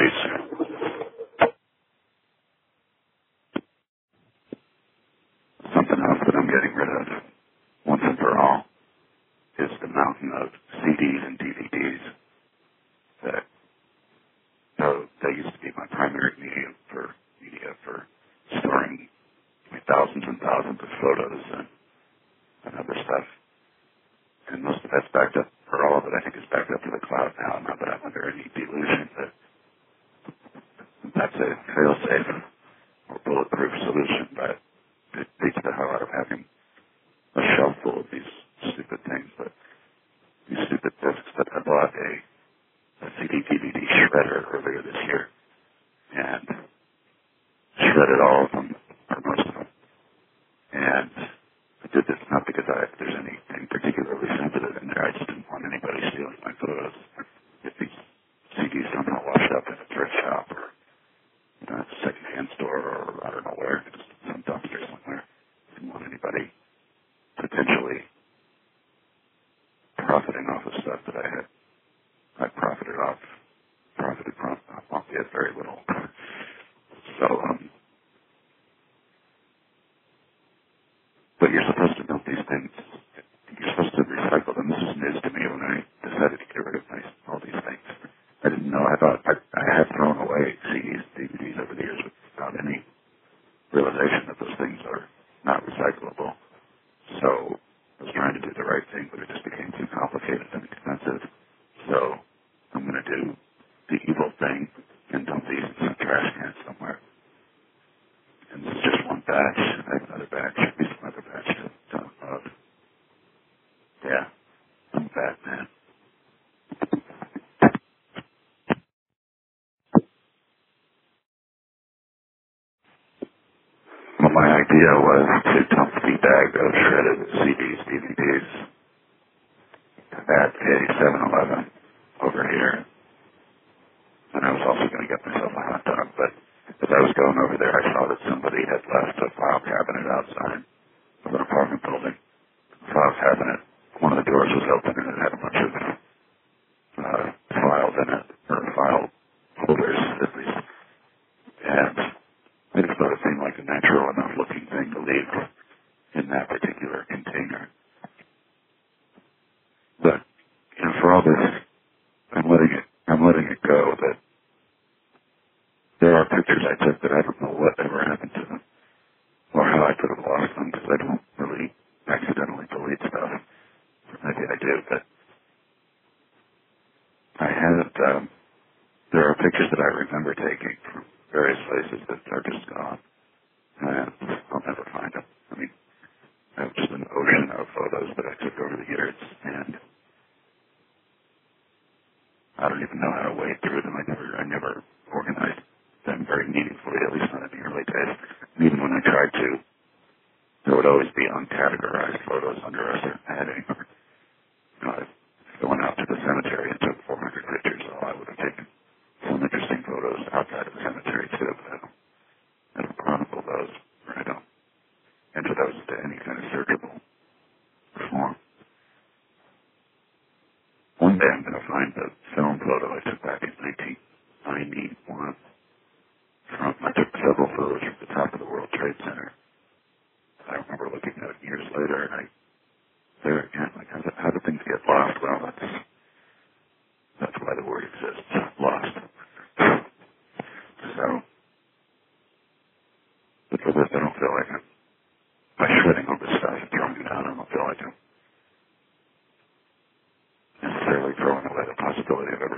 Something else that I'm getting rid of once and for all is the mountain of CDs and DVDs that, though they used to be my primary media for storing thousands and thousands of photos and other stuff. And most of that's backed up, or all of it I think is backed up to the cloud now, not that I'm under any delusion that that's a fail-safe or bulletproof solution, but it beats the hell out of having a shelf full of these stupid things, these stupid discs that I bought a CD DVD shredder earlier this year and shredded all of them, or most of them. And I did this not because there's anything particularly sensitive in there. I just didn't want anybody stealing my photos. If these CDs somehow washed up in a thrift shop or a secondhand store or I don't know where, just some dumpster somewhere. I didn't want anybody potentially profiting off of stuff that I profited from, albeit very little. So, but you're supposed to know these things. You're supposed to recycle them. This was news to me when I decided to get rid of all these things. I didn't know. I thought I had thrown away CDs, DVDs over the years without any realization that those things are not recyclable. So I was trying to do the right thing, but it just became too complicated and expensive. So I'm going to do the evil thing and dump these in some trash can somewhere. And this is just one batch. I have another batch. Maybe some other batch to unload. Yeah, I'm a bad man. Well, my idea was to dump the bag of shredded CDs, DVDs at a 7-Eleven over here. And I was also going to get myself a hot dog, but as I was going over there, I saw that somebody had left a file cabinet outside of an apartment building. The file cabinet, one of the doors was open and it had a bunch of files in it, or file holders at least. And I just thought it seemed like a natural enough looking thing to leave in that particular container. But, for all this, I'm letting it go that there are pictures I took that I don't know what ever happened to them or how I could have lost them because I don't really accidentally delete stuff. Maybe I do, but I had, there are pictures that I remember taking from various places that are just gone, and I'll never find them. I mean, I have just an ocean of photos that I took over the years, and I don't even know how to wade through them. I never organized them very meaningfully, at least not in the early days. And even when I tried to, there would always be uncategorized photos under a certain heading. If I went out to the cemetery and took 400 pictures, I would have taken some interesting photos outside of the cemetery too, but I don't chronicle those, or I don't enter those into any kind of searchable form. One day I'm going to find the film photo I took back in 1991. I took several photos from the top of the World Trade Center. I remember looking at it years later, and there again, like, how do things get lost? Well, that's why the word exists, lost. So, but for this, I don't feel like by shredding all this stuff and throwing it out, I don't feel like I'm necessarily throwing away the possibility of ever